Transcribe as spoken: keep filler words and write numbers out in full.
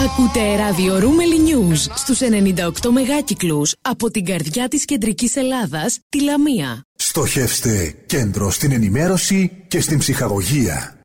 Ακούτε ραδιορούμελη News στους ενενήντα οκτώ μεγάκυκλους από την καρδιά της κεντρικής Ελλάδας, τη Λαμία. Στοχεύστε κέντρο στην ενημέρωση και στην ψυχαγωγία.